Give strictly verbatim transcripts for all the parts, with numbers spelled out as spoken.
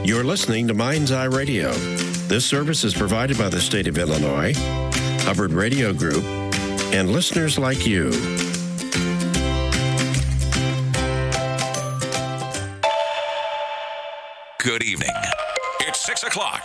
You're listening to Mind's Eye Radio. This service is provided by the state of Illinois, Hubbard Radio Group, and listeners like you. Good evening. It's six o'clock.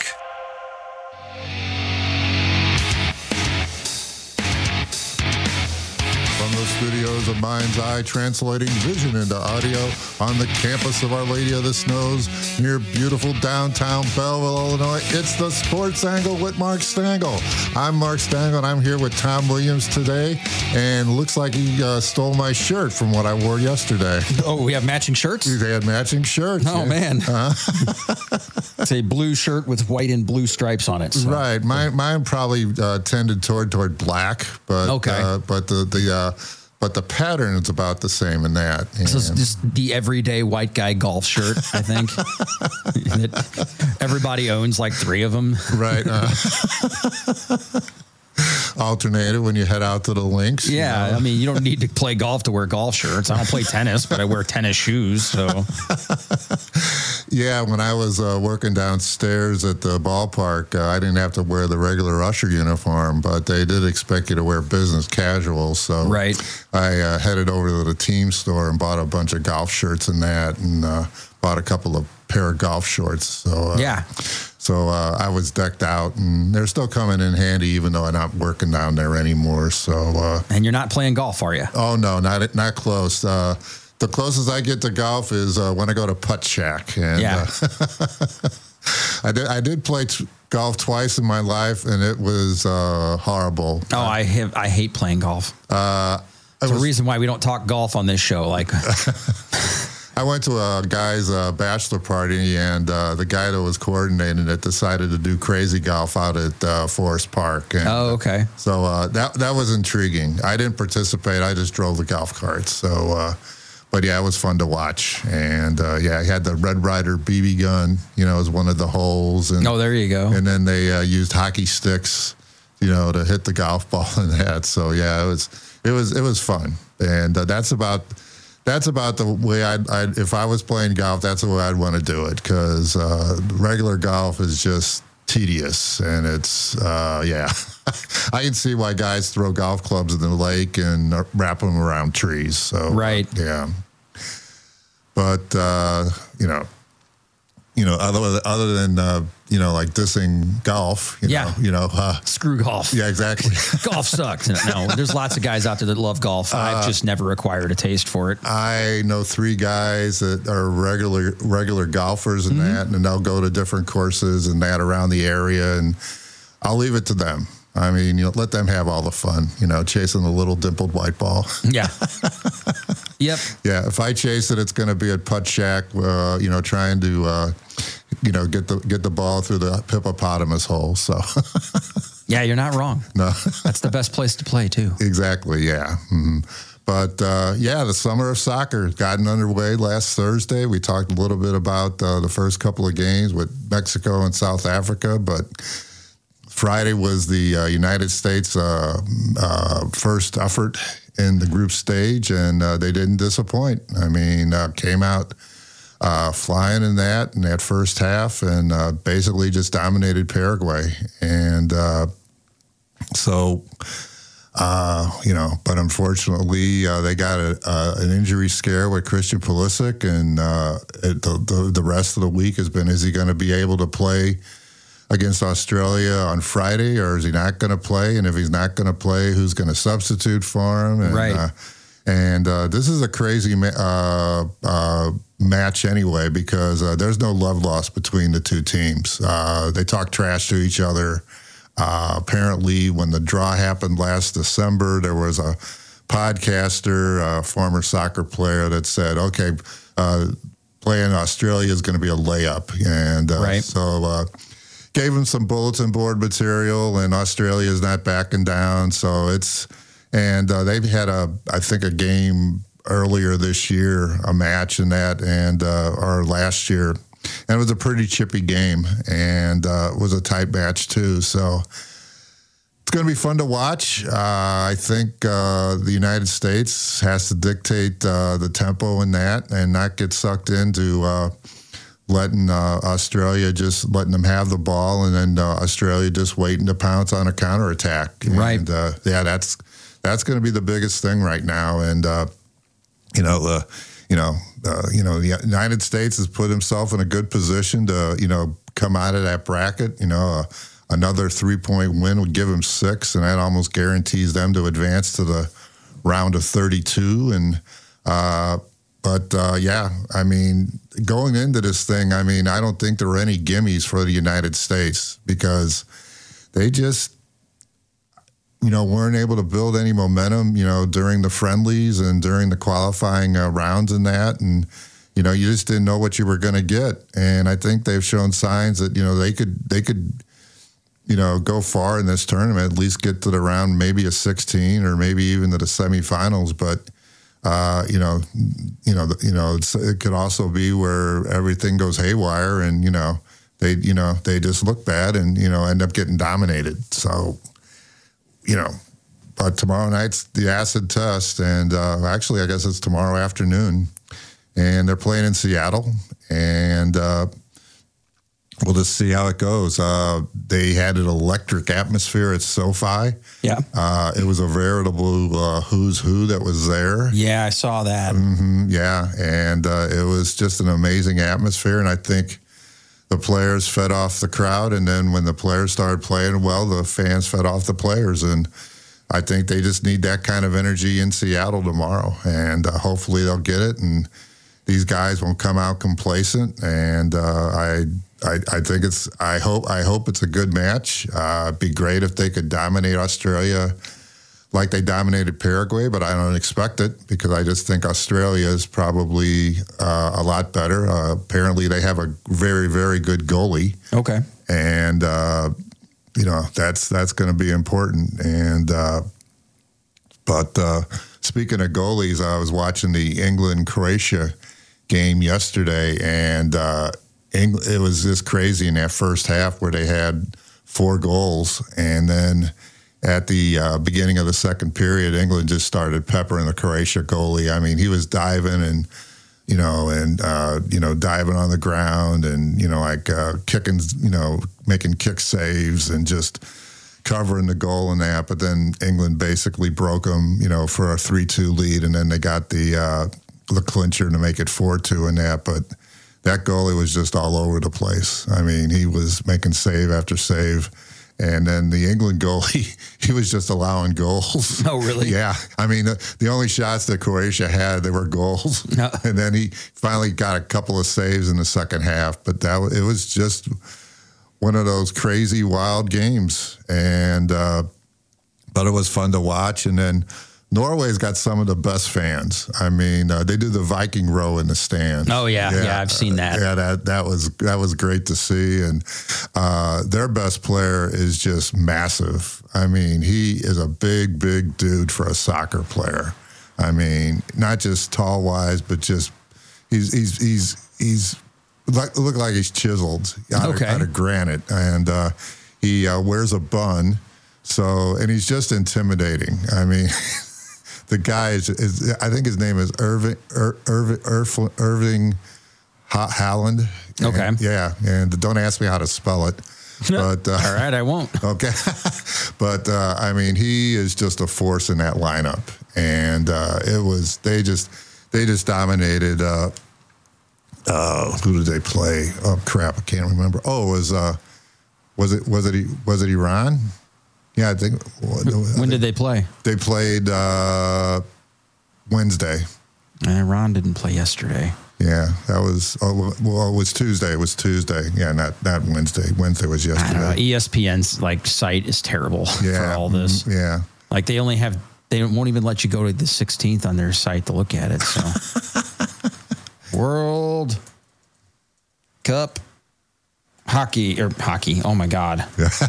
From the studios of Mind's Eye, translating vision into audio on the campus of Our Lady of the Snows near beautiful downtown Belleville, Illinois. It's the Sports Angle with Mark Stangl. I'm Mark Stangl, and I'm here with Tom Williams today. And looks like he uh, stole my shirt from what I wore yesterday. Oh, we have matching shirts? They had matching shirts. Oh, yeah. man. Uh-huh. It's a blue shirt with white and blue stripes on it. So. Right. Mine, mine probably uh, tended toward toward black, but okay. uh, but the the uh, but the pattern is about the same in that. So it's just the everyday white guy golf shirt, I think. That everybody owns like three of them. Right. Uh, alternated when you head out to the links. Yeah, you know? I mean, you don't need to play golf to wear golf shirts. I don't play tennis, but I wear tennis shoes. So, yeah, when I was uh, working downstairs at the ballpark, uh, I didn't have to wear the regular usher uniform, but they did expect you to wear business casual. So, right. I uh, headed over to the team store and bought a bunch of golf shirts and that, and uh, bought a couple of pair of golf shorts. So, uh, yeah. So uh, I was decked out, and they're still coming in handy, even though I'm not working down there anymore. So, uh, and you're not playing golf, are you? Oh no, not not close. Uh, the closest I get to golf is uh, when I go to Putt Shack. And, yeah. Uh, I did I did play t- golf twice in my life, and it was uh, horrible. Oh, I have I hate playing golf. Uh, There's was, a reason why we don't talk golf on this show. Like. I went to a guy's uh, bachelor party, and uh, the guy that was coordinating it decided to do crazy golf out at uh, Forest Park. And oh, okay. So uh, that that was intriguing. I didn't participate. I just drove the golf carts. So, uh, but yeah, it was fun to watch. And uh, yeah, I had the Red Ryder B B gun, you know, as one of the holes. And, oh, there you go. And then they uh, used hockey sticks, you know, to hit the golf ball in that. So yeah, it was it was it was fun. And uh, that's about. That's about the way I'd, I'd, if I was playing golf, that's the way I'd want to do it, because uh, regular golf is just tedious, and it's, uh, yeah. I can see why guys throw golf clubs in the lake and wrap them around trees. So, right. Uh, yeah. But, uh, you know, you know, other, other than, uh, you know, like dissing golf, you yeah. know, you know, uh, screw golf. Yeah, exactly. Golf sucks. No, there's lots of guys out there that love golf. Uh, I've just never acquired a taste for it. I know three guys that are regular regular golfers and mm-hmm. that, and they'll go to different courses and that around the area, and I'll leave it to them. I mean, you know, let them have all the fun, you know, chasing the little dimpled white ball. Yeah. Yep. Yeah. If I chase it, it's going to be at Putt Shack, uh, you know, trying to, uh, you know, get the get the ball through the hippopotamus hole. So. Yeah, you're not wrong. No. That's the best place to play, too. Exactly. Yeah. Mm-hmm. But, uh, yeah, the summer of soccer gotten underway last Thursday. We talked a little bit about uh, the first couple of games with Mexico and South Africa, but Friday was the uh, United States uh, uh, first effort in the group stage, and uh, they didn't disappoint. I mean, uh, came out uh, flying in that in that first half, and uh, basically just dominated Paraguay. And uh, so, uh, you know, but unfortunately, uh, they got a, uh, an injury scare with Christian Pulisic, and uh, it, the, the the rest of the week has been: is he going to be able to play against Australia on Friday, or is he not going to play? And if he's not going to play, who's going to substitute for him? And, right. Uh, and uh, this is a crazy ma- uh, uh, match anyway, because uh, there's no love lost between the two teams. Uh, they talk trash to each other. Uh, apparently, when the draw happened last December, there was a podcaster, a former soccer player, that said, okay, uh, playing Australia is going to be a layup. And uh, right. so... Uh, gave him some bulletin board material, and Australia is not backing down. So it's, and uh, they've had a, I think, a game earlier this year, a match in that, and uh, or last year, and it was a pretty chippy game, and uh, it was a tight match too. So it's going to be fun to watch. Uh, I think uh, the United States has to dictate uh, the tempo in that, and not get sucked into Uh, letting uh, Australia just letting them have the ball, and then uh, Australia just waiting to pounce on a counterattack. Right. And, uh, yeah, that's that's going to be the biggest thing right now. And uh, you know, uh, you know, uh, you know, the United States has put himself in a good position to you know come out of that bracket. You know, uh, another three point win would give them six, and that almost guarantees them to advance to the round of thirty-two. And uh, but uh, yeah, I mean, going into this thing, I mean, I don't think there were any gimmies for the United States because they just, you know, weren't able to build any momentum, you know, during the friendlies and during the qualifying uh, rounds and that. And, you know, you just didn't know what you were going to get. And I think they've shown signs that, you know, they could, they could, you know, go far in this tournament, at least get to the round, maybe a sixteen or maybe even to the semifinals. But, uh, you know, you know, you know, it's, it could also be where everything goes haywire and, you know, they, you know, they just look bad and, you know, end up getting dominated. So, you know, but tomorrow night's the acid test. And uh, actually, I guess it's tomorrow afternoon. And they're playing in Seattle. And uh, we'll just see how it goes. Uh, they had an electric atmosphere at SoFi. Yeah. Uh, it was a veritable uh, who's who that was there. Yeah, I saw that. Mm-hmm, yeah. And uh, it was just an amazing atmosphere. And I think the players fed off the crowd, and then when the players started playing well, the fans fed off the players. And I think they just need that kind of energy in Seattle tomorrow, and uh, hopefully they'll get it. And these guys won't come out complacent. And uh, I, I, I think it's. I hope. I hope it's a good match. Uh, it'd be great if they could dominate Australia like they dominated Paraguay, but I don't expect it because I just think Australia is probably uh, a lot better. Uh, apparently, they have a very, very good goalie. Okay. And, uh, you know, that's that's going to be important. And uh, But uh, speaking of goalies, I was watching the England-Croatia game yesterday, and uh, England, it was just crazy in that first half where they had four goals, and then at the uh, beginning of the second period, England just started peppering the Croatia goalie. I mean, he was diving and, you know, and, uh, you know, diving on the ground and, you know, like uh, kicking, you know, making kick saves and just covering the goal and that. But then England basically broke them, you know, for a three two lead. And then they got the, uh, the clincher to make it four two and that. But that goalie was just all over the place. I mean, he was making save after save. And then the England goalie, he was just allowing goals. Oh, really? Yeah. I mean, the, the only shots that Croatia had, they were goals. No. And then he finally got a couple of saves in the second half. But that it was just one of those crazy, wild games. And uh, but it was fun to watch. And then Norway's got some of the best fans. I mean, uh, they do the Viking row in the stands. Oh yeah, yeah, yeah I've seen that. Uh, yeah, that that was that was great to see. And uh, their best player is just massive. I mean, he is a big, big dude for a soccer player. I mean, not just tall wise, but just he's he's he's he's like look like he's chiseled out, okay. of, out of granite, and uh, he uh, wears a bun. So, and he's just intimidating. I mean. The guy is, is, I think his name is Irving, Ir, Irving, Irving, Irving Haaland. Okay. And, yeah. And don't ask me how to spell it. But, uh, all right, I won't. Okay. But, uh, I mean, he is just a force in that lineup. And uh, it was, they just, they just dominated. Uh, uh, who did they play? Oh, crap. I can't remember. Oh, it was, uh, was it, was it, was it Iran? Yeah, I think. When did they play? They played uh, Wednesday. Iran didn't play yesterday. Yeah, that was. Oh, well, it was Tuesday. It was Tuesday. Yeah, not not Wednesday. Wednesday was yesterday. I don't know. E S P N's like site is terrible yeah, for all this. Yeah, like they only have. They won't even let you go to the sixteenth on their site to look at it. So, World Cup hockey or hockey. Oh my God.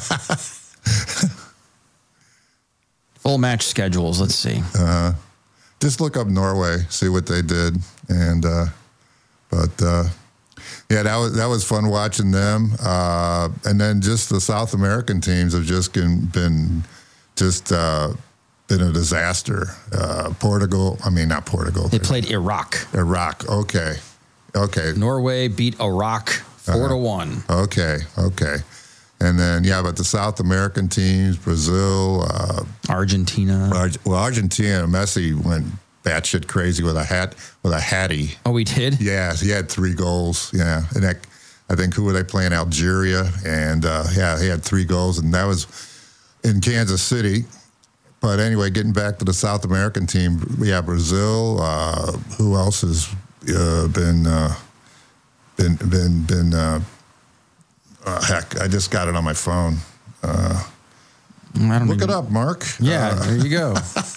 Full match schedules. Let's see. Uh, just look up Norway, see what they did, and uh, but uh, yeah, that was that was fun watching them. Uh, and then just the South American teams have just been, been just uh, been a disaster. Uh, Portugal, I mean not Portugal. They played Iraq. Iraq, okay. Okay. Norway beat Iraq four to one. Okay. Okay. And then, yeah, but the South American teams, Brazil, uh, Argentina. Arge- well, Argentina, Messi went batshit crazy with a hat, with a hattie. Oh, we did? Yeah, he had three goals. Yeah. And that, I think, who were they playing? Algeria. And, uh, yeah, he had three goals. And that was in Kansas City. But anyway, getting back to the South American team, we have Brazil. Uh, who else has uh, been, uh, been, been, been, uh, Uh, heck, I just got it on my phone. Uh, I don't look even, it up, Mark. Yeah, Uh, there you go.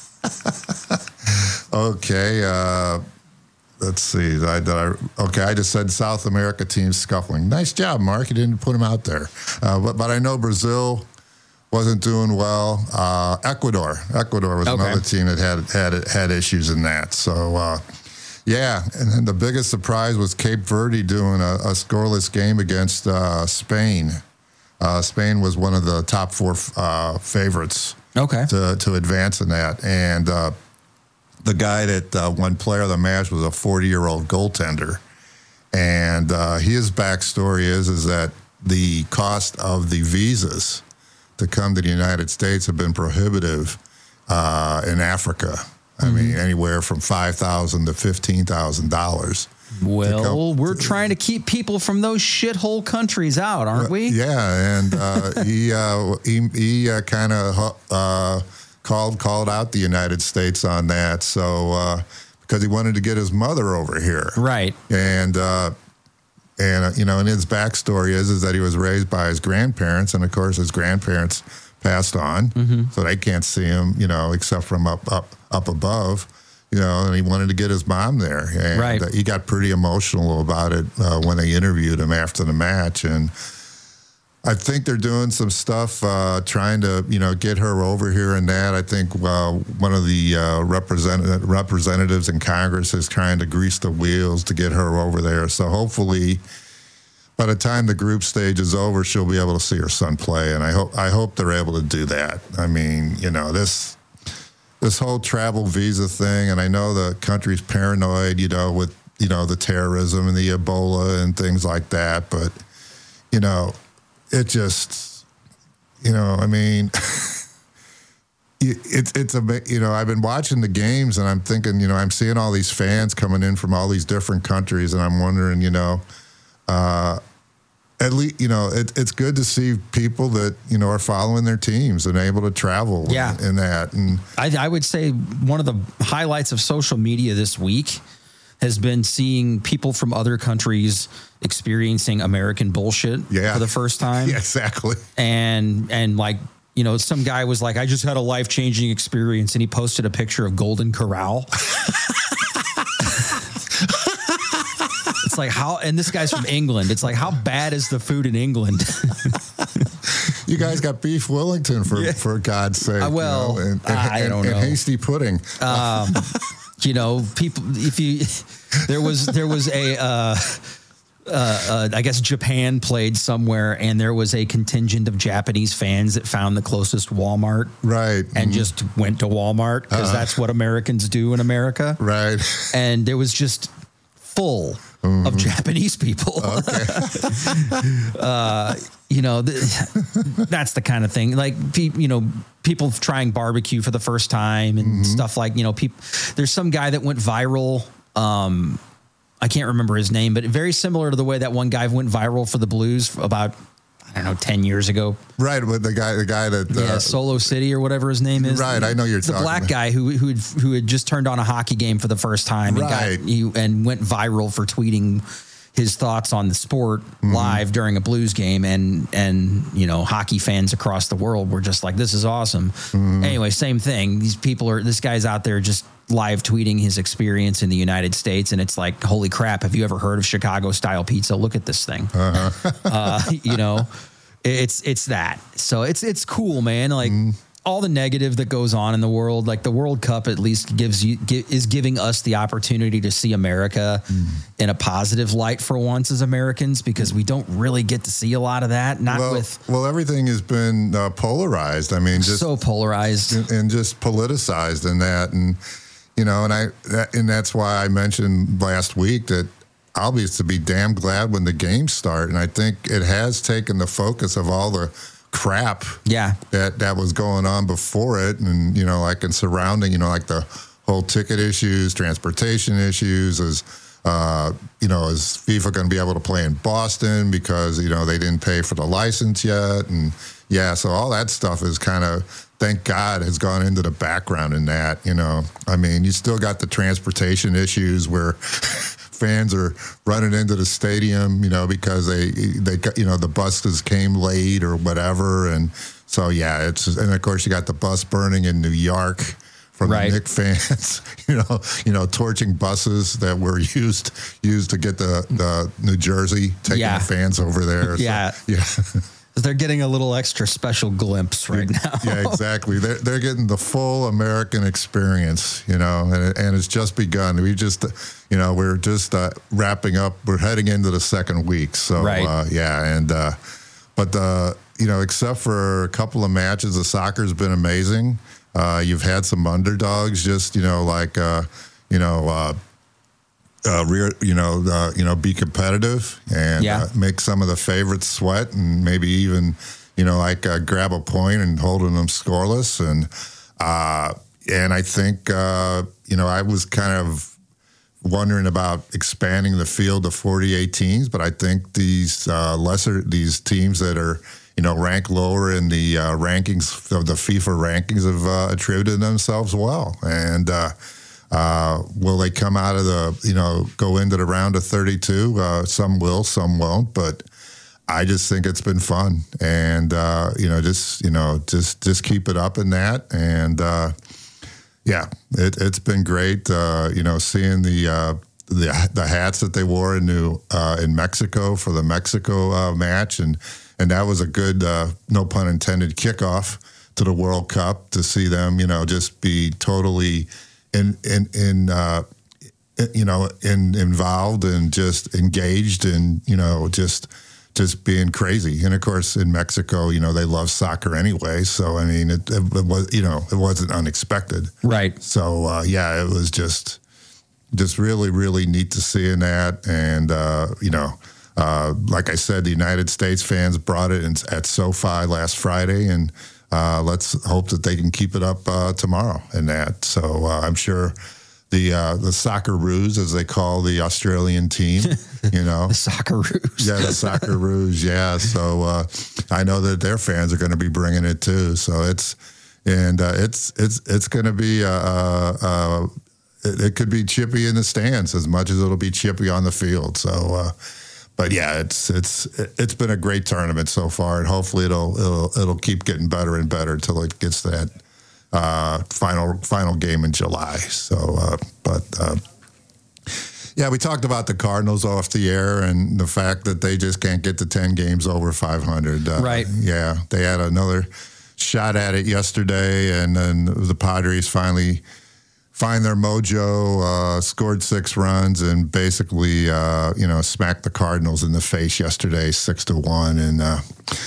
okay. Uh, let's see. I, did I, okay, I just said South America team scuffling. Nice job, Mark. You didn't put them out there. Uh, but, but I know Brazil wasn't doing well. Uh, Ecuador. Ecuador was Okay. another team that had had had issues in that. So, uh, yeah, and then the biggest surprise was Cape Verde doing a, a scoreless game against uh, Spain. Uh, Spain was one of the top four uh, favorites Okay. to, to advance in that. And uh, the guy that uh, won player of the match was a forty-year-old goaltender. And uh, his backstory is, is that the cost of the visas to come to the United States have been prohibitive uh, in Africa. I Mm-hmm. mean, anywhere from five thousand dollars to fifteen thousand dollars. Well, we're trying to keep people from those shithole countries out, aren't we? Yeah, and uh, he uh, he, he uh, kind of uh, called called out the United States on that. So uh, because he wanted to get his mother over here, Right. and uh, and uh, you know, and his backstory is is that he was raised by his grandparents, and of course his grandparents passed on, mm-hmm. so they can't see him, you know, except from up up up above. You know, and he wanted to get his mom there. And Right. uh, he got pretty emotional about it uh, when they interviewed him after the match. And I think they're doing some stuff uh, trying to, you know, get her over here and that. I think uh, one of the uh, represent- representatives in Congress is trying to grease the wheels to get her over there. So hopefully by the time the group stage is over, she'll be able to see her son play. And I hope I hope they're able to do that. I mean, you know, this... This whole travel visa thing, and I know the country's paranoid, you know, with, you know, the terrorism and the Ebola and things like that. But, you know, it just, you know, I mean, it's, it's a, you know, I've been watching the games and I'm thinking, you know, I'm seeing all these fans coming in from all these different countries and I'm wondering, you know, uh, at least, you know, it, it's good to see people that, you know, are following their teams and able to travel Yeah. in, in that. And I, I would say one of the highlights of social media this week has been seeing people from other countries experiencing American bullshit Yeah. for the first time. yeah, exactly. And, and like, you know, some guy was like, I just had a life-changing experience. And he posted a picture of Golden Corral. It's like, how, and this guy's from England. It's like, how bad is the food in England? You guys got beef Wellington for, Yeah. for God's sake. Uh, well, you know, and, and, I and, don't and know. hasty pudding. um, you know, people, if you, there was, there was a, uh, uh, uh, I guess Japan played somewhere and there was a contingent of Japanese fans that found the closest Walmart Right. and Mhm. just went to Walmart because Uh-huh. that's what Americans do in America. Right. And there was just full of Japanese people. Okay. uh, you know, th- that's the kind of thing. Like, pe- you know, people trying barbecue for the first time and stuff like, you know, people. There's some guy that went viral. Um, I can't remember his name, but very similar to the way that one guy went viral for the Blues about, I don't know, ten years ago. Right. With the guy, the guy that. Uh, Yeah, Solo City or whatever his name is. Right, I know you're It's a talking black about. guy who who had, who had just turned on a hockey game for the first time and Right. got he, and went viral for tweeting his thoughts on the sport Mm-hmm. live during a Blues game, and and you know, hockey fans across the world were just like, this is awesome. Mm-hmm. Anyway, same thing. These people are this guy's out there just live tweeting his experience in the United States, and it's like, holy crap, have you ever heard of Chicago style pizza? Look at this thing. Uh-huh. uh, you know, it's it's that. So it's it's cool, man. Like all the negative that goes on in the world, like the World Cup at least gives you gi- is giving us the opportunity to see America in a positive light for once as Americans, because we don't really get to see a lot of that. Not well, with well, everything has been uh, polarized. I mean, just so polarized. and, and just politicized in that, and you know, and I that, and that's why I mentioned last week that I'll be to be damn glad when the games start. And I think it has taken the focus of all the crap yeah. that, that was going on before it. And, you know, like in surrounding, you know, like the whole ticket issues, transportation issues, is, uh, you know, is FIFA going to be able to play in Boston because, you know, they didn't pay for the license yet? And, yeah, so all that stuff is kind of, thank God, has gone into the background in that, you know. I mean, you still got the transportation issues where fans are running into the stadium, you know, because they, they, you know, the buses came late or whatever. And so, yeah, it's, and of course you got the bus burning in New York from right. the Knicks fans, you know, you know, torching buses that were used, used to get the, the New Jersey, taking yeah. the fans over there. Yeah. So, yeah. They're getting a little extra special glimpse right now. Yeah, exactly. They're, they're getting the full American experience, you know, and, and it's just begun. We just, you know, we're just uh, wrapping up. We're heading into the second week. So, right. uh, yeah. And, uh, but, uh, you know, except for a couple of matches, the soccer's been amazing. Uh, you've had some underdogs just, you know, like, uh, you know, uh, Uh, rear, you know, uh, you know, be competitive and yeah. uh, make some of the favorites sweat, and maybe even, you know, like uh, grab a point and holding them scoreless. And uh, and I think, uh, you know, I was kind of wondering about expanding the field to forty-eight teams, but I think these uh, lesser these teams that are, you know, ranked lower in the uh, rankings of the FIFA rankings have uh, attributed themselves well. And uh, Uh, will they come out of the, you know, go into the round of thirty-two? Uh, some will, some won't, but I just think it's been fun. And, uh, you know, just, you know, just, just keep it up in that. And, uh, yeah, it, it's been great, uh, you know, seeing the, uh, the, the hats that they wore in New, uh, in Mexico for the Mexico uh, match. And, and that was a good, uh, no pun intended, kickoff to the World Cup to see them, you know, just be totally in in in uh, you know in involved and just engaged and you know just just being crazy. And of course in Mexico, you know, they love soccer anyway, so I mean it, it, it was, you know, it wasn't unexpected, right? So uh, yeah, it was just just really really neat to see in that. And uh, you know, uh, like I said, the United States fans brought it in, at SoFi last Friday, and Uh, let's hope that they can keep it up uh, tomorrow in that. So uh, I'm sure the uh, the Socceroos, as they call the Australian team, you know. The Socceroos. Yeah, the Socceroos, yeah. So uh, I know that their fans are going to be bringing it too. So it's, and uh, it's it's it's going to be, uh, uh, uh, it, it could be chippy in the stands as much as it'll be chippy on the field. So, uh But yeah, it's it's it's been a great tournament so far, and hopefully it'll it'll it'll keep getting better and better until it gets to that uh, final final game in July. So, uh, but uh, yeah, we talked about the Cardinals off the air and the fact that they just can't get to ten games over five hundred. Uh, right? Yeah, they had another shot at it yesterday, and then the Padres finally find their mojo, uh, scored six runs, and basically, uh, you know, smacked the Cardinals in the face yesterday, six to one. And uh,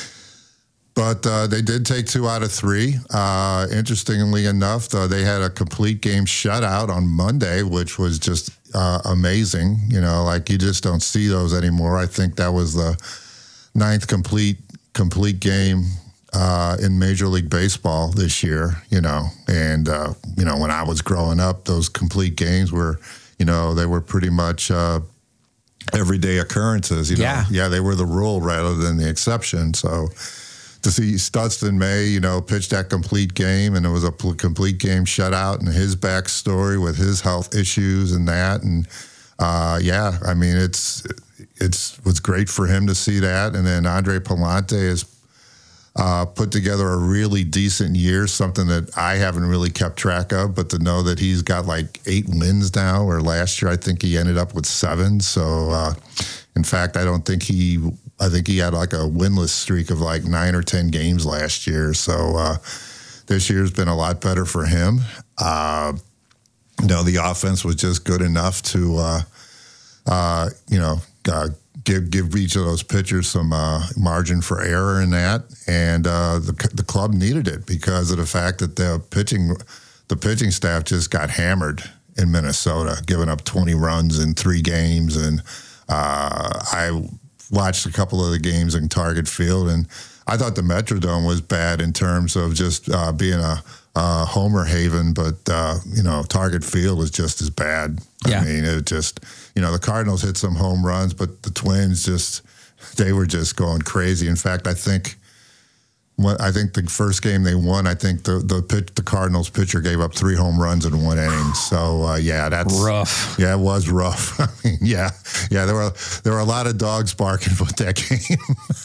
but uh, they did take two out of three. Uh, interestingly enough, though, they had a complete game shutout on Monday, which was just uh, amazing. You know, like you just don't see those anymore. I think that was the ninth complete complete game Uh, in Major League Baseball this year, you know, and, uh, you know, when I was growing up, those complete games were, you know, they were pretty much uh, everyday occurrences, you yeah. know. Yeah, they were the rule rather than the exception. So to see Studston May, you know, pitch that complete game, and it was a pl- complete game shutout, and his backstory with his health issues and that. And, uh, yeah, I mean, it's, it's, was great for him to see that. And then Andre Pallante is, Uh, put together a really decent year, something that I haven't really kept track of, but to know that he's got like eight wins now, or last year I think he ended up with seven. So, uh, in fact, I don't think he, I think he had like a winless streak of like nine or ten games last year. So, uh, this year's been a lot better for him. Uh, you know, the offense was just good enough to, uh, uh, you know, uh, give give each of those pitchers some uh, margin for error in that, and uh, the the club needed it because of the fact that the pitching the pitching staff just got hammered in Minnesota, giving up twenty runs in three games, and uh, I watched a couple of the games in Target Field, and I thought the Metrodome was bad in terms of just uh, being a, a homer haven, but, uh, you know, Target Field is just as bad. Yeah. I mean, it just, you know, the Cardinals hit some home runs, but the Twins just, they were just going crazy. In fact, I think what I think the first game they won, I think the the pitch, the Cardinals pitcher gave up three home runs in one inning. So uh, yeah, that's rough. Yeah, it was rough. I mean, yeah, yeah, there were there were a lot of dogs barking with that game.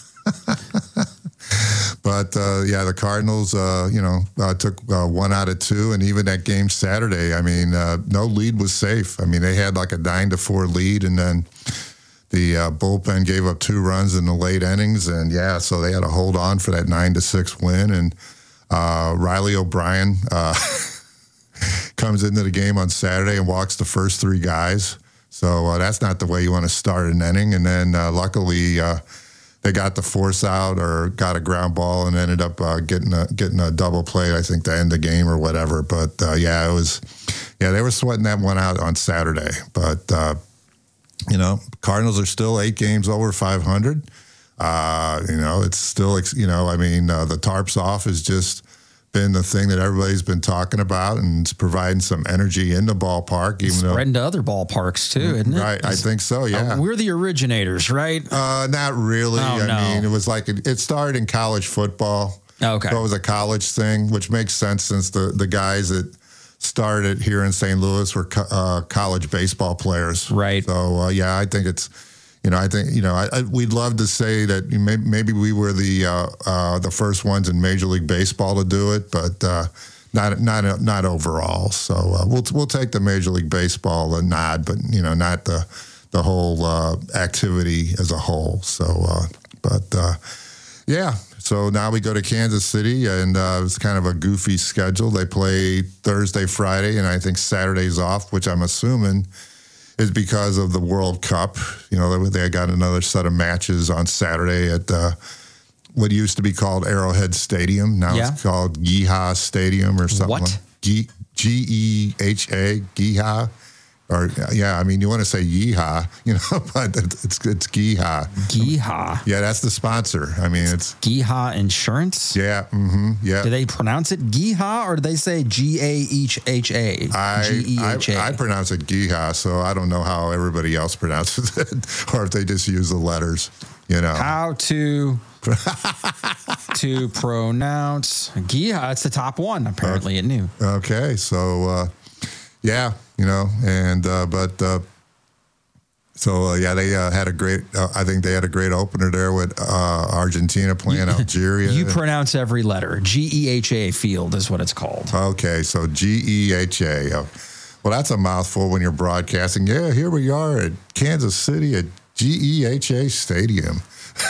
But uh, yeah, the Cardinals, uh, you know, uh, took uh, one out of two, and even that game Saturday, I mean, uh, no lead was safe. I mean, they had like a nine to four lead, and then the uh, bullpen gave up two runs in the late innings, and yeah, so they had to hold on for that nine to six win. And uh, Riley O'Brien uh, comes into the game on Saturday and walks the first three guys. So uh, that's not the way you want to start an inning. And then uh, luckily uh, they got the force out or got a ground ball and ended up uh, getting a getting a double play, I think, to end the game or whatever. But uh, yeah, it was yeah they were sweating that one out on Saturday, but. Uh, You know, Cardinals are still eight games over five hundred. Uh, you know, it's still, you know, I mean, uh, the tarps off has just been the thing that everybody's been talking about, and it's providing some energy in the ballpark. Even Spreading though, to other ballparks, too, isn't it? Right, I think so, yeah. Uh, we're the originators, right? Uh, not really. Oh, I no. mean, it was like, it, it started in college football. Okay. So it was a college thing, which makes sense since the, the guys that started here in Saint Louis were co- uh, college baseball players. Right. So, uh, yeah, I think it's, you know, I think, you know, I, I, we'd love to say that maybe, maybe we were the uh, uh, the first ones in Major League Baseball to do it, but uh, not not not overall. So uh, we'll we'll take the Major League Baseball uh, nod, but, you know, not the the whole uh, activity as a whole. So, uh, but, uh, yeah. So now we go to Kansas City, and uh, it's kind of a goofy schedule. They play Thursday, Friday, and I think Saturday's off, which I'm assuming is because of the World Cup. You know, they, they got another set of matches on Saturday at uh, what used to be called Arrowhead Stadium. Now Yeah. it's called Geha Stadium or something. What? G G E H A, Geha. Or, yeah, I mean, you want to say yeehaw, you know, but it's it's, it's Geha. Geha. Yeah, that's the sponsor. I mean, it's Geha Insurance? Yeah, mm-hmm, yeah. Do they pronounce it Geha, or do they say G A H H A? I, G E H A. I I pronounce it Geha, so I don't know how everybody else pronounces it, or if they just use the letters, you know. How to to pronounce Geha? It's the top one, apparently, Uh, it knew. Okay, so uh, yeah, you know, and uh, but uh, so uh, yeah, they uh, had a great. Uh, I think they had a great opener there with uh, Argentina playing Algeria. You pronounce every letter. G E H A Field is what it's called. Okay, so G E H A. Uh, well, that's a mouthful when you're broadcasting. Yeah, here we are at Kansas City at G E H A Stadium.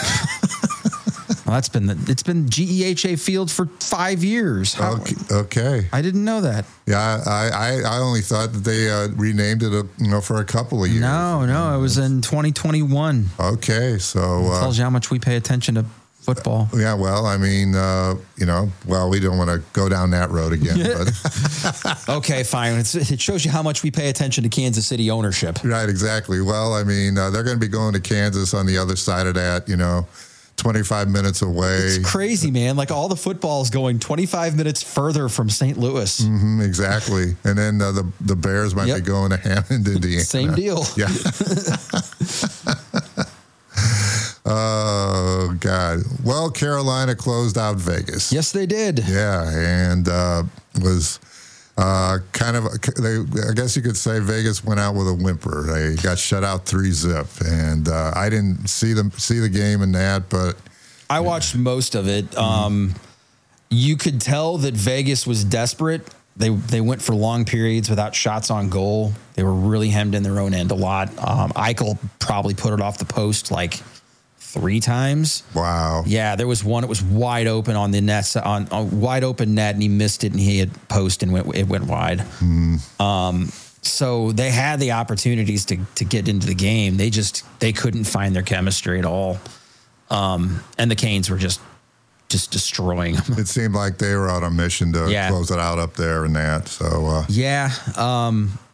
Well, that's been the, it's been G E H A Field for five years. How, Okay, okay. I didn't know that. Yeah, I, I, I only thought that they uh, renamed it, a, you know, for a couple of years. No, no, it was in twenty twenty-one. Okay, so uh, Tells you how much we pay attention to football. yeah, well, I mean, uh, you know, well, we don't want to go down that road again, but Okay, fine. It's, it shows you how much we pay attention to Kansas City ownership. right, exactly. Well, I mean, uh, they're going to be going to Kansas on the other side of that, you know, twenty-five minutes away. It's crazy, man. Like all the football is going twenty-five minutes further from Saint Louis. Mhm, exactly. And then uh, the the Bears might Yep. be going to Hammond, Indiana. Same deal. Yeah. Oh, God. Well, Carolina closed out Vegas. Yes, they did. Yeah, and uh, was uh, kind of, they, I guess you could say Vegas went out with a whimper. They got shut out three zip, and uh, I didn't see them see the game in that, but I watched most of it. Um, you could tell that Vegas was desperate. They they went for long periods without shots on goal. They were really hemmed in their own end a lot. Um, Eichel probably put it off the post like three times. wow. Yeah, there was one. It was wide open on the net, on a wide open net, and he missed it, and he had post, and went, it went wide. Um, so they had the opportunities to to get into the game. They just they couldn't find their chemistry at all. Um, and the Canes were just just destroying them. It seemed like they were on a mission to Yeah. close it out up there and that. So, uh, Yeah. Um,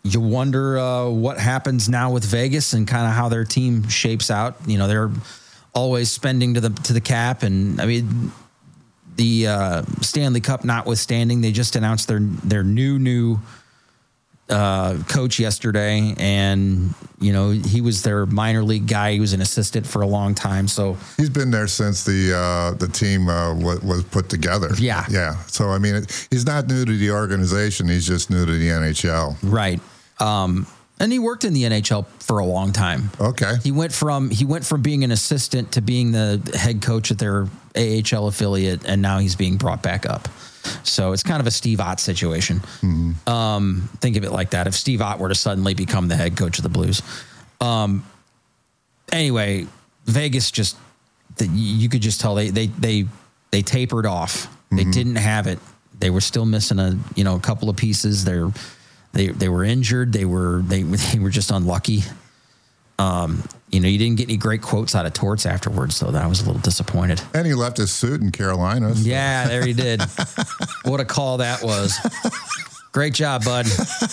you wonder uh, what happens now with Vegas and kind of how their team shapes out. You know, they're always spending to the to the cap, and I mean, the uh, Stanley Cup notwithstanding, they just announced their their new new uh, coach yesterday, and you know he was their minor league guy. He was an assistant for a long time, so he's been there since the uh, the team uh, was, was put together. Yeah, yeah. So I mean, it, he's not new to the organization. He's just new to the N H L. Right. Um, and he worked in the N H L for a long time. Okay. He went from he went from being an assistant to being the head coach at their A H L affiliate, and now he's being brought back up. So it's kind of a Steve Ott situation. Mm-hmm. Um, think of it like that. If Steve Ott were to suddenly become the head coach of the Blues. Um, anyway, Vegas just the, you could just tell they they they they tapered off. Mm-hmm. They didn't have it. They were still missing a you know a couple of pieces. They're They they were injured. They were they they were just unlucky. Um, you know, you didn't get any great quotes out of Torts afterwards, though. That I was a little disappointed. And he left his suit in Carolina. So. Yeah, there he did. What a call that was! Great job, bud.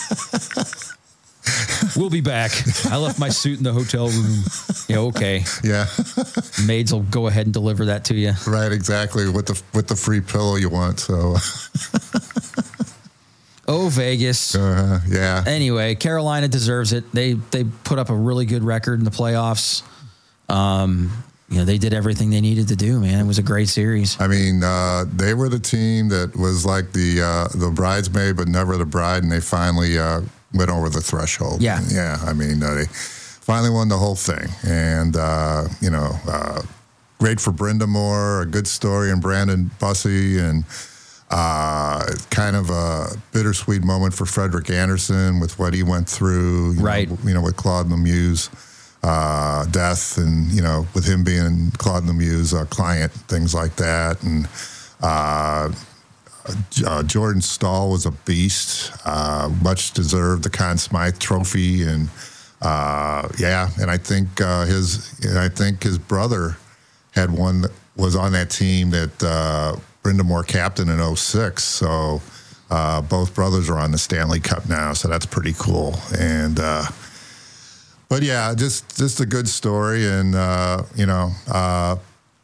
We'll be back. I left my suit in the hotel room. Yeah, okay. Yeah. Maids will go ahead and deliver that to you. Right, exactly. With the with the free pillow you want. So. Oh, Vegas. Uh, yeah. Anyway, Carolina deserves it. They they put up a really good record in the playoffs. Um, you know, they did everything they needed to do, man. It was a great series. I mean, uh, they were the team that was like the uh, the bridesmaid, but never the bride, and they finally uh, went over the threshold. Yeah. Yeah. I mean, uh, they finally won the whole thing. And, uh, you know, uh, great for Brenda Moore, a good story, and Brandon Bussey, and Uh, kind of a bittersweet moment for Frederick Anderson with what he went through, you right? know, you know, with Claude Lemieux's uh, death, and you know, with him being Claude Lemieux's uh, client, things like that. And uh, uh, Jordan Staal was a beast, uh, much deserved the Conn Smythe Trophy, and uh, yeah, and I think uh, his, and I think his brother had one that was on that team that. Uh, Brenda Moore captain in oh six, so uh, both brothers are on the Stanley Cup now, so that's pretty cool. And uh, but yeah, just just a good story, and uh, you know, uh,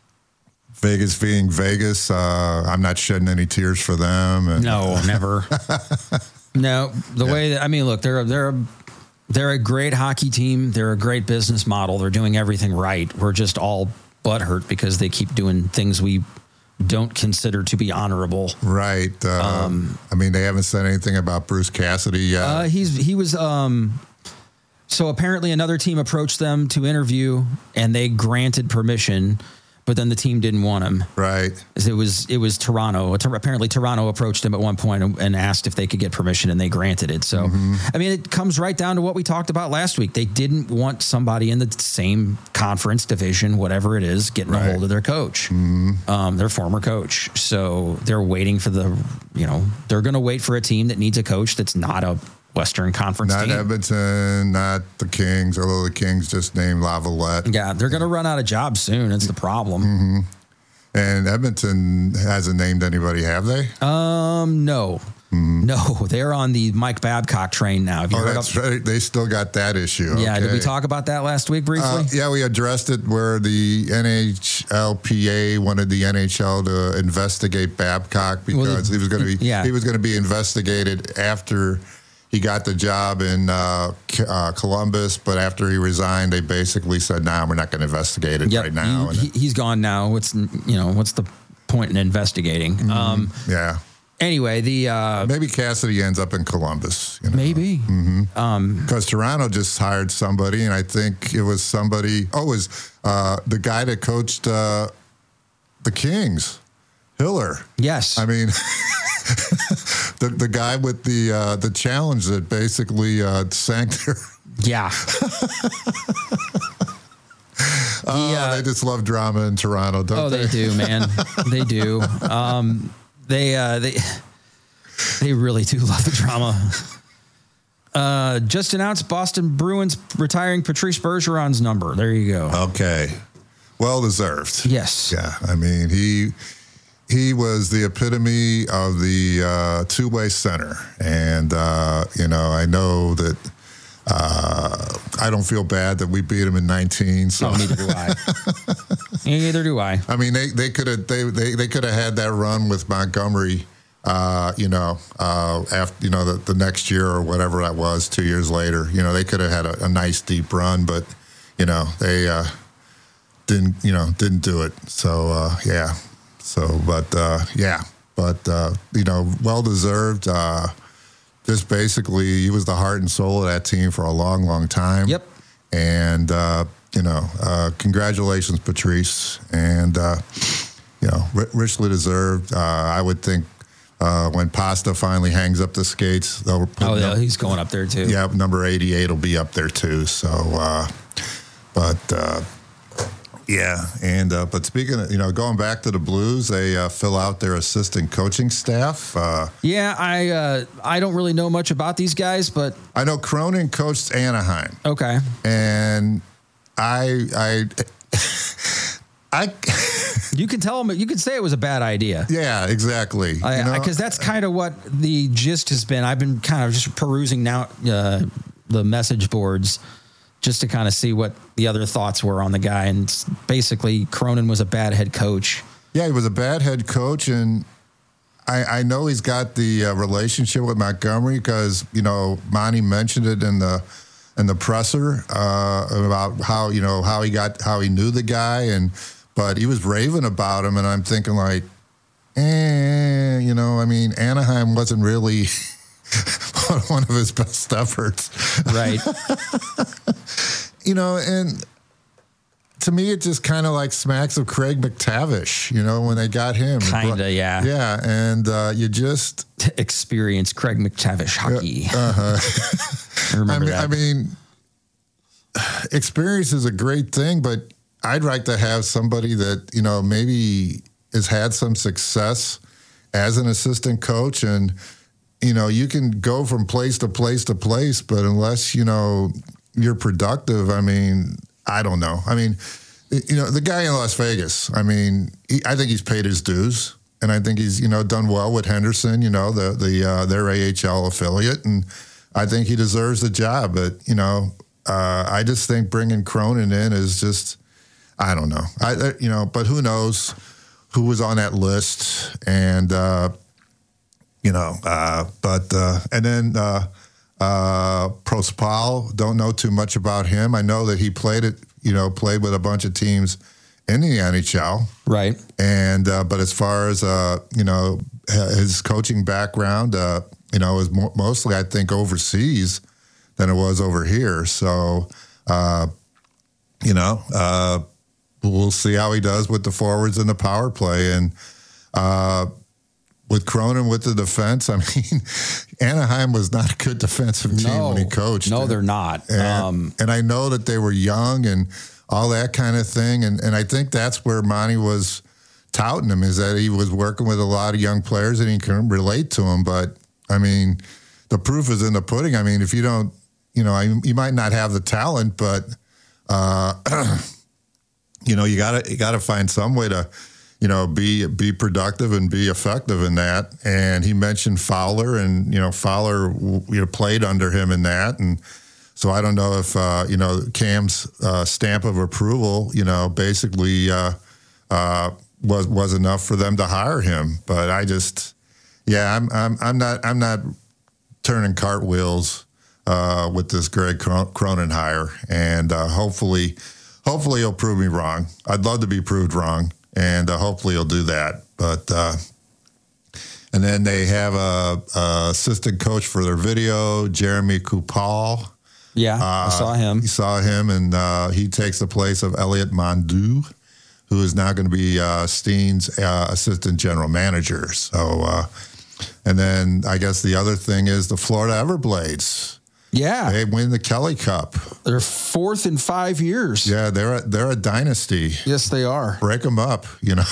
Vegas being Vegas, uh, I'm not shedding any tears for them. And, no, uh, never. No, the yeah. way that, I mean, look, they're they're a, they're a great hockey team. They're a great business model. They're doing everything right. We're just all butthurt because they keep doing things we don't consider to be honorable. Right. Uh, um, I mean, they haven't said anything about Bruce Cassidy yet. Uh, he's he was. Um, so apparently, another team approached them to interview, and they granted permission, but then the team didn't want him. Right. It was it was Toronto. Apparently, Toronto approached him at one point and asked if they could get permission, and they granted it. So, mm-hmm. I mean, it comes right down to what we talked about last week. They didn't want somebody in the same conference, division, whatever it is, getting right. a hold of their coach, mm-hmm. um, their former coach. So they're waiting for the, you know, they're going to wait for a team that needs a coach that's not a Western Conference not team. Not Edmonton, not the Kings, although the Kings just named Lavalette. Yeah, they're going to run out of jobs soon. It's the problem. Mm-hmm. And Edmonton hasn't named anybody, have they? Um, no. Mm-hmm. No, they're on the Mike Babcock train now. Have you oh, heard that's of- right. They still got that issue. Yeah, okay. Did we talk about that last week briefly? Uh, yeah, we addressed it where the N H L P A wanted the N H L to investigate Babcock because well, the, he was going to be yeah. he was going to be investigated after he got the job in uh, uh, Columbus, but after he resigned, they basically said, "Nah, we're not going to investigate it yep. right now." He, he, he's gone now. What's you know what's the point in investigating? Mm-hmm. Um, yeah. Anyway, the uh, maybe Cassidy ends up in Columbus. You know? Maybe because mm-hmm. um, Toronto just hired somebody, and I think it was somebody. Oh, it was uh, the guy that coached uh, the Kings, Hiller. Yes, I mean. The the guy with the uh, the challenge that basically uh, sank their yeah. oh, the, uh, they just love drama in Toronto, don't oh, they? Oh, they do, man. They do. Um, they uh, they they really do love the drama. Uh, just announced Boston Bruins retiring Patrice Bergeron's number. There you go. Okay, well deserved. Yes. Yeah, I mean he. he was the epitome of the uh, two-way center. And, uh, you know, I know that uh, I don't feel bad that we beat him in nineteen. So. Oh, neither do I. Neither do I. I mean, they they could have they they, they could have had that run with Montgomery, uh, you know, uh, after you know the, the next year or whatever that was, two years later. You know, they could have had a, a nice deep run, but you know they uh, didn't you know didn't do it. So uh, yeah, so but uh, yeah, but uh, you know, well deserved. Uh, just basically, he was the heart and soul of that team for a long, long time. Yep, and. Uh, You know, uh, congratulations, Patrice, and uh, you know, r- richly deserved. Uh, I would think uh, when Pasta finally hangs up the skates, they'll put oh yeah, num- he's going up there too. Yeah, number eighty-eight will be up there too. So, uh, but uh, yeah, and uh, but speaking of, you know, going back to the Blues, they uh, fill out their assistant coaching staff. Uh, yeah, I uh, I don't really know much about these guys, but I know Cronin coached Anaheim. Okay, and. I I I you can tell them you can say it was a bad idea. Yeah, exactly. Because you know? that's kind of what the gist has been. I've been kind of just perusing now uh, the message boards just to kind of see what the other thoughts were on the guy, and basically Cronin was a bad head coach. Yeah, he was a bad head coach, and I, I know he's got the uh, relationship with Montgomery because you know Monty mentioned it in the. And the presser uh, about how you know how he got how he knew the guy, and but he was raving about him, and I'm thinking like, eh, you know, I mean, Anaheim wasn't really one of his best efforts, right? You know, and to me, it just kind of like smacks of Craig McTavish, you know, when they got him, kind of, yeah, yeah, and uh, you just experience Craig McTavish hockey. Uh-huh. I remember I mean, that. I mean, experience is a great thing, but I'd like to have somebody that, you know, maybe has had some success as an assistant coach. And, you know, you can go from place to place to place, but unless, you know, you're productive, I mean, I don't know. I mean, you know, the guy in Las Vegas, I mean, he, I think he's paid his dues. And I think he's, you know, done well with Henderson, you know, the, the uh, their A H L affiliate. And I think he deserves the job, but you know, uh, I just think bringing Cronin in is just, I don't know, I you know, but who knows who was on that list, and uh, you know, uh, but uh, and then uh, uh, Prospal, don't know too much about him. I know that he played it, you know, played with a bunch of teams in the N H L, right? And uh, but as far as uh, you know, his coaching background. Uh, You know, it was mo- mostly, I think, overseas than it was over here. So, uh, you know, uh, we'll see how he does with the forwards and the power play. And uh, with Cronin with the defense, I mean, Anaheim was not a good defensive team no, when he coached. No, and, they're not. And, um, and I know that they were young and all that kind of thing. And, and I think that's where Monty was touting him, is that he was working with a lot of young players and he can relate to them. But I mean, the proof is in the pudding. I mean, if you don't, you know, you might not have the talent, but uh, you know, you gotta you gotta find some way to, you know, be be productive and be effective in that. And he mentioned Fowler, and you know, Fowler, you know, played under him in that, and so I don't know if uh, you know, Cam's uh, stamp of approval, you know, basically uh, uh, was was enough for them to hire him. But I just. Yeah, I'm I'm I'm not I'm not turning cartwheels uh, with this Greg Cronin hire, and uh, hopefully, hopefully he'll prove me wrong. I'd love to be proved wrong, and uh, hopefully he'll do that. But uh, and then they have a, a assistant coach for their video, Jeremy Kupal. Yeah, uh, I saw him. You saw him, and uh, he takes the place of Elliot Mondu, who is now going to be uh, Steen's uh, assistant general manager. So. Uh, And then I guess the other thing is the Florida Everblades. Yeah, They win the Kelly Cup. They're fourth in five years. Yeah, they're a, they're a dynasty. Yes, they are. Break them up, you know.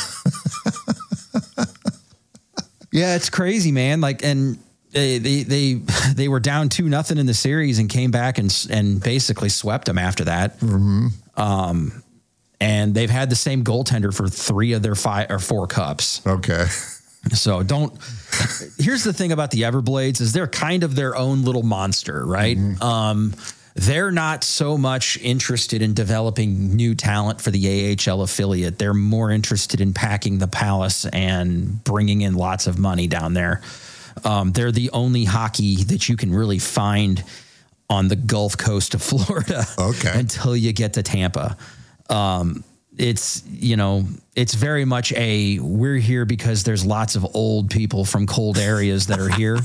Yeah, it's crazy, man. Like, and they they they, they were down two nothing in the series and came back and and basically swept them after that. Mm-hmm. Um, and they've had the same goaltender for three of their five or four cups. Okay. So don't. Here's the thing about the Everblades is they're kind of their own little monster, right? Mm-hmm. Um, they're not so much interested in developing new talent for the A H L affiliate. They're more interested in packing the palace and bringing in lots of money down there. Um, they're the only hockey that you can really find on the Gulf Coast of Florida. Okay. Until you get to Tampa. Um, It's, you know, it's very much a, we're here because there's lots of old people from cold areas that are here.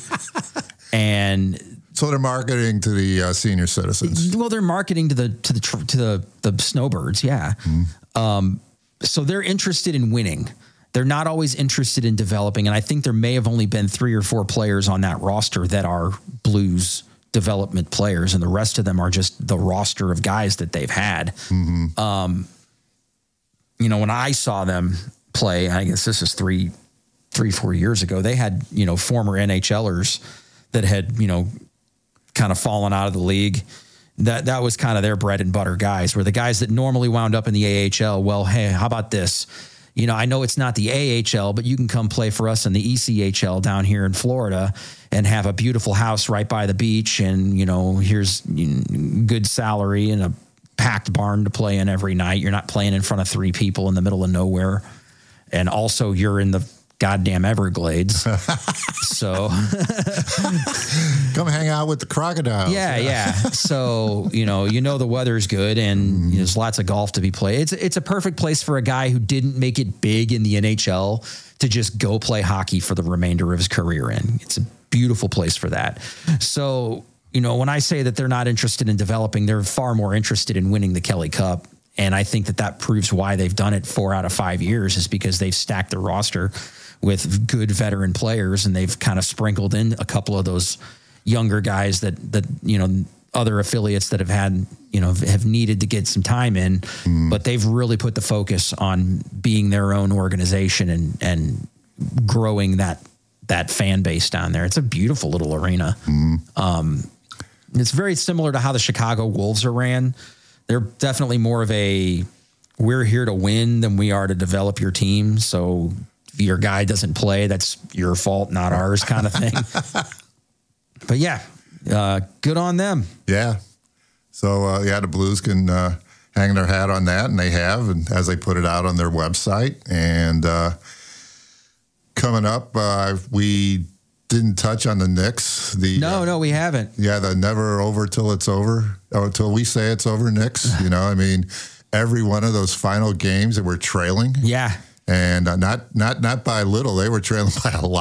And so they're marketing to the uh, senior citizens. Well, they're marketing to the, to the, to the, the snowbirds. Yeah. Mm-hmm. Um, so they're interested in winning. They're not always interested in developing. And I think there may have only been three or four players on that roster that are Blues development players. And the rest of them are just the roster of guys that they've had. Mm-hmm. Um, You know, when I saw them play, I guess this is three, three, four years ago, they had, you know, former NHLers that had, you know, kind of fallen out of the league. That that was kind of their bread and butter guys, were the guys that normally wound up in the A H L. Well, hey, how about this? You know, I know it's not the A H L, but you can come play for us in the E C H L down here in Florida and have a beautiful house right by the beach. And, you know, here's good salary and a packed barn to play in every night. You're not playing in front of three people in the middle of nowhere. And also you're in the goddamn Everglades. So come hang out with the crocodiles. Yeah, yeah. So, you know, you know, the weather's good and mm. you know, there's lots of golf to be played. It's it's a perfect place for a guy who didn't make it big in the N H L to just go play hockey for the remainder of his career in. It's a beautiful place for that. So, you know, when I say that they're not interested in developing, they're far more interested in winning the Kelly Cup. And I think that that proves why they've done it four out of five years is because they've stacked their roster with good veteran players and they've kind of sprinkled in a couple of those younger guys that, that, you know, other affiliates that have had, you know, have needed to get some time in, mm. but they've really put the focus on being their own organization and, and growing that, that fan base down there. It's a beautiful little arena. Mm. Um, It's very similar to how the Chicago Wolves are ran. They're definitely more of a, we're here to win than we are to develop your team. So if your guy doesn't play, that's your fault, not ours kind of thing. But yeah, uh, good on them. Yeah. So, uh, yeah, the Blues can uh, hang their hat on that, and they have, and as they put it out on their website. And uh, coming up, uh, we didn't touch on the Knicks. The no, uh, no, we haven't. Yeah, the never over till it's over, or till we say it's over. Knicks. You know, I mean, every one of those final games that we're trailing. Yeah, and uh, not not not by little. They were trailing by a lot.